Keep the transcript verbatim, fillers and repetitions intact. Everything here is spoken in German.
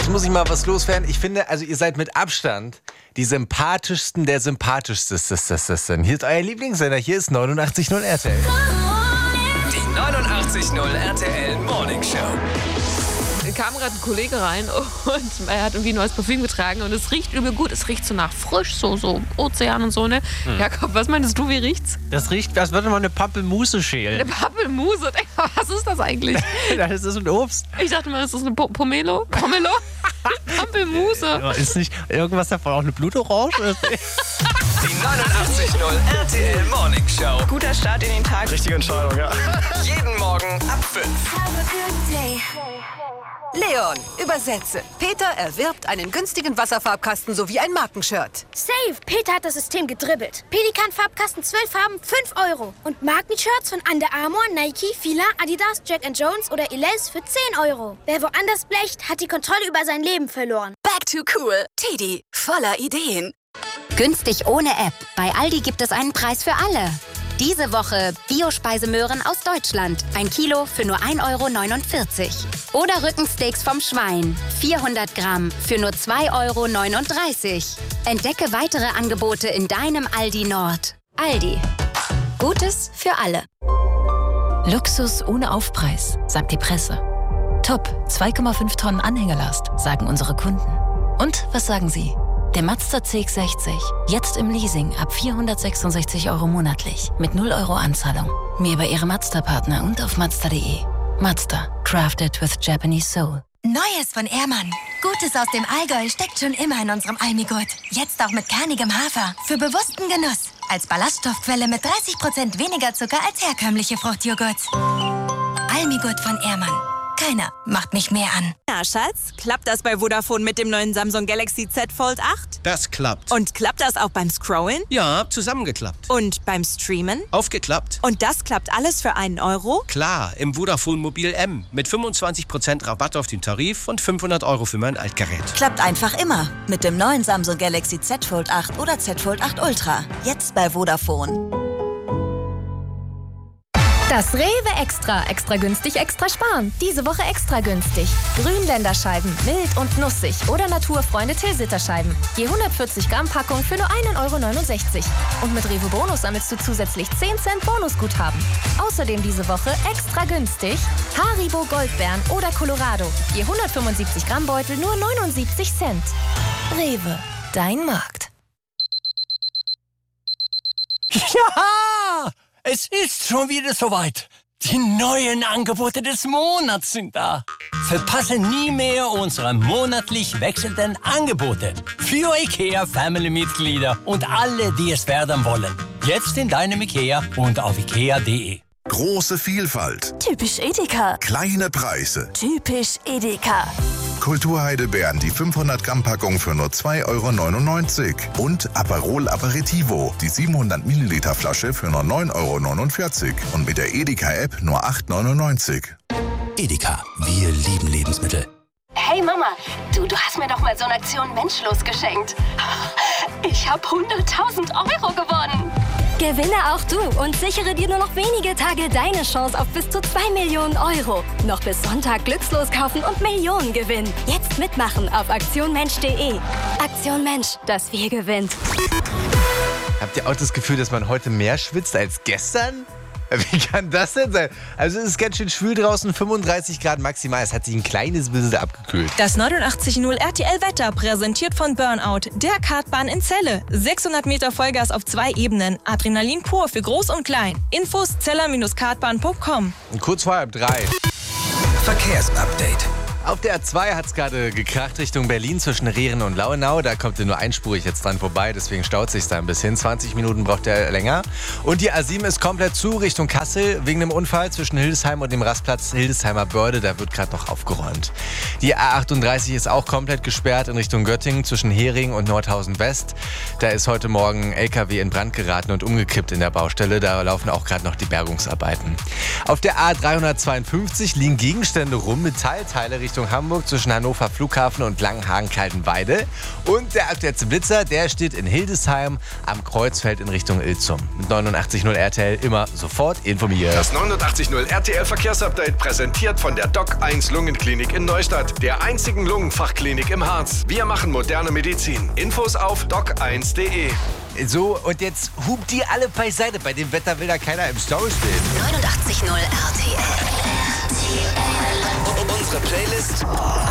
Jetzt muss ich mal was loswerden. Ich finde, also ihr seid mit Abstand die sympathischsten der sympathischsten. Hier ist euer Lieblingssender. Hier ist neunundachtzig Komma null R T L. Die neunundachtzig Komma null R T L Morning Show. Kam gerade ein Kollege rein und er hat irgendwie neues Parfüm getragen und es riecht übel gut. Es riecht so nach frisch, so, so Ozean und so, ne? Hm. Jakob, was meinst du, wie riecht's? Das riecht, als würde man eine Pampelmuse schälen. Eine Pampelmuse? Was ist das eigentlich? Das ist ein Obst. Ich dachte mal, ist das eine po Pomelo? Pomelo? Pampelmuse. Ist nicht irgendwas davon auch eine Blutorange? Die neunundachtzig Komma null R T L Morning Show. Guter Start in den Tag. Richtige Entscheidung, ja. Jeden Morgen ab fünf. Leon, übersetze. Peter erwirbt einen günstigen Wasserfarbkasten sowie ein Markenshirt. Safe! Peter hat das System gedribbelt. Pelikan-Farbkasten, zwölf Farben, fünf Euro. Und Markenshirts von Under Armour, Nike, Fila, Adidas, Jack and Jones oder Elize für zehn Euro. Wer woanders blecht, hat die Kontrolle über sein Leben verloren. Back to cool. Teddy, voller Ideen. Günstig ohne App. Bei Aldi gibt es einen Preis für alle. Diese Woche Biospeisemöhren aus Deutschland. Ein Kilo für nur ein Euro neunundvierzig. Oder Rückensteaks vom Schwein. vierhundert Gramm für nur zwei Euro neununddreißig. Entdecke weitere Angebote in deinem Aldi Nord. Aldi. Gutes für alle. Luxus ohne Aufpreis, sagt die Presse. Top, zwei Komma fünf Tonnen Anhängerlast, sagen unsere Kunden. Und was sagen Sie? Der Mazda C X sechzig. Jetzt im Leasing ab vierhundertsechsundsechzig Euro monatlich. Mit null Euro Anzahlung. Mehr bei Ihrem Mazda-Partner und auf Mazda punkt de. Mazda. Crafted with Japanese Soul. Neues von Ehrmann. Gutes aus dem Allgäu steckt schon immer in unserem Almigurt. Jetzt auch mit kernigem Hafer. Für bewussten Genuss. Als Ballaststoffquelle mit dreißig Prozent weniger Zucker als herkömmliche Fruchtjoghurt. Almigurt von Ehrmann. Keiner macht mich mehr an. Ja, Schatz, klappt das bei Vodafone mit dem neuen Samsung Galaxy Z Fold acht? Das klappt. Und klappt das auch beim Scrollen? Ja, zusammengeklappt. Und beim Streamen? Aufgeklappt. Und das klappt alles für einen Euro? Klar, im Vodafone Mobil M. Mit fünfundzwanzig Prozent Rabatt auf den Tarif und fünfhundert Euro für mein Altgerät. Klappt einfach immer. Mit dem neuen Samsung Galaxy Z Fold acht oder Z Fold acht Ultra. Jetzt bei Vodafone. Das Rewe Extra. Extra günstig, extra sparen. Diese Woche extra günstig. Grünländerscheiben, mild und nussig oder Naturfreunde Tilsiterscheiben. Je hundertvierzig Gramm Packung für nur ein Euro neunundsechzig. Und mit Rewe Bonus sammelst du zusätzlich zehn Cent Bonusguthaben. Außerdem diese Woche extra günstig Haribo Goldbeeren oder Colorado. Je hundertfünfundsiebzig Gramm Beutel nur neunundsiebzig Cent. Rewe, dein Markt. Ja! Es ist schon wieder soweit. Die neuen Angebote des Monats sind da. Verpasse nie mehr unsere monatlich wechselnden Angebote. Für IKEA-Family-Mitglieder und alle, die es werden wollen. Jetzt in deinem IKEA und auf ikea punkt de. Große Vielfalt. Typisch Edeka. Kleine Preise. Typisch Edeka. Kulturheidelbeeren, die fünfhundert Gramm Packung für nur zwei Euro neunundneunzig. Und Aperol Aperitivo, die siebenhundert Milliliter Flasche für nur neun Euro neunundvierzig. Und mit der Edeka-App nur acht Euro neunundneunzig. Edeka, wir lieben Lebensmittel. Hey Mama, du, du hast mir doch mal so eine Aktion Menschlos geschenkt. Ich habe hunderttausend Euro gewonnen. Gewinne auch du und sichere dir nur noch wenige Tage deine Chance auf bis zu zwei Millionen Euro. Noch bis Sonntag glückslos kaufen und Millionen gewinnen. Jetzt mitmachen auf aktion mensch punkt de. Aktion Mensch, das Wir gewinnt. Habt ihr auch das Gefühl, dass man heute mehr schwitzt als gestern? Wie kann das denn sein? Also es ist ganz schön schwül draußen, fünfunddreißig Grad maximal. Es hat sich ein kleines bisschen abgekühlt. Das neunundachtzig Komma null R T L-Wetter präsentiert von Burnout, der Kartbahn in Celle. sechshundert Meter Vollgas auf zwei Ebenen. Adrenalin pur für Groß und Klein. Infos zeller kartbahn punkt com. Kurz vor halb drei. Verkehrsupdate. Auf der A zwei hat es gerade gekracht Richtung Berlin zwischen Rehren und Lauenau. Da kommt ihr nur einspurig jetzt dran vorbei, deswegen staut sich da ein bisschen. zwanzig Minuten braucht der länger. Und die A sieben ist komplett zu Richtung Kassel wegen dem Unfall zwischen Hildesheim und dem Rastplatz Hildesheimer Börde. Da wird gerade noch aufgeräumt. Die A achtunddreißig ist auch komplett gesperrt in Richtung Göttingen zwischen Hering und Nordhausen West. Da ist heute Morgen ein L K W in Brand geraten und umgekippt in der Baustelle. Da laufen auch gerade noch die Bergungsarbeiten. Auf der A dreihundertzweiundfünfzig liegen Gegenstände rum, Metallteile Richtung Richtung Hamburg zwischen Hannover Flughafen und Langenhagen-Kaltenweide. Und der aktuellste Blitzer, der steht in Hildesheim am Kreuzfeld in Richtung Ilzum. Mit neunundachtzig Komma null R T L immer sofort informiert. Das neunundachtzig Komma null R T L Verkehrsupdate präsentiert von der Doc eins Lungenklinik in Neustadt, der einzigen Lungenfachklinik im Harz. Wir machen moderne Medizin. Infos auf doc eins punkt de. So, und jetzt hupt die alle beiseite. Bei dem Wetter will da keiner im Stau stehen. neunundachtzig Komma null R T L. Unsere Playlist